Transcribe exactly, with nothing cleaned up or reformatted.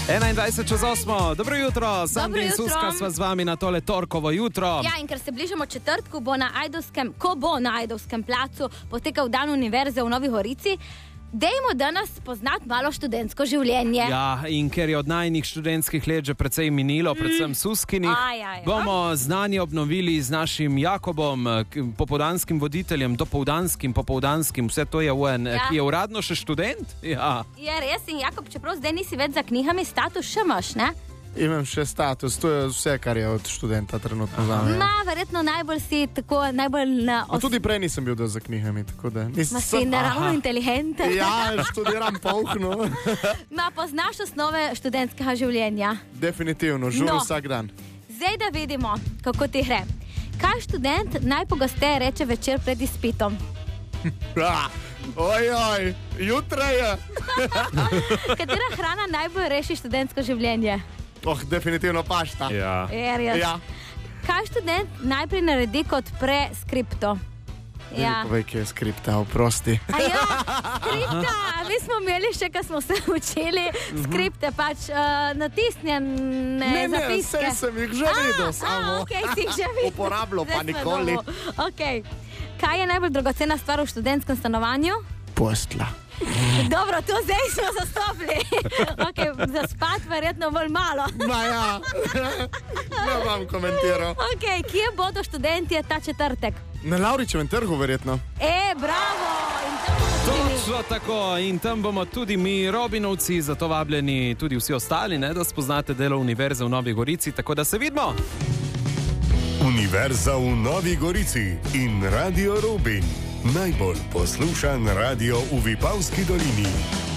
enaindvajset čez osmo, dobro jutro, Sandra in Suska sva z vami na tole torkovo jutro. Ja, in ker se bližamo četrtku, bo na Ajdovskem, ko bo na Ajdovskem placu potekal dan univerze v Novi Gorici, dejmo danes poznati malo študentsko življenje. Ja, in ker je od najnih študentskih let že precej minilo, predvsem Suskinih, Aj, aj, aj. bomo znanje obnovili z našim Jakobom, k- popoldanskim voditeljem, dopoldanskim, popoldanskim, vse to je UN, Ja. ki je uradno še študent. Ja. Je res, in Jakob, čeprav zdaj nisi več za knjigami, status še imaš, ne? Imam še status, to je vse, kar je od študenta trenutno zame. Ma, verjetno najbolj si tako, najbolj na A tudi prej nisem bil za knjigami, tako da nisem. Ma si naravno inteligenten. Ja, študiram polhno. Ma, poznaš osnove študentskega življenja. Definitivno, žur No. vsak dan. Zdaj, da vidimo, kako ti gre. Kaj študent najpogosteje reče večer pred izpitom? Ah, oj, oj, jutra je. Katera hrana najbolj reši študentsko življenje? Oh, definitivno pašta. Ja. Je res. Ja. Kaj študent najprej naredi kot pre-skripto? Ja. Povej, kje je skripta, oprosti. A ja, skripta, mi smo imeli še, ko smo se učili, skripte, pač uh, natisnjene Ne, ne, zapiske. saj sem jih že videl, samo A, ok, si jih že videl. uporabljal pa Zdaj smo nikoli. doma. Okay. Kaj je najbolj dragocena stvar v študentskem stanovanju? Postla. Dobro, to zdaj smo zastopili. Okay, za spat verjetno bolj malo. Ma ja, ne bom komentiral. Okay, kje bodo študentje ta četrtek? Na Lavričevem trgu verjetno. E, bravo! In tam bomo tudi mi. Točno tako, in tam bomo tudi mi, Robinovci, zato vabljeni tudi vsi ostali, ne, da spoznate delo Univerze v Novi Gorici, tako da se vidimo. Univerza v Novi Gorici in Radio Rubin. Najbolj poslušan radio v Vipavski dolini.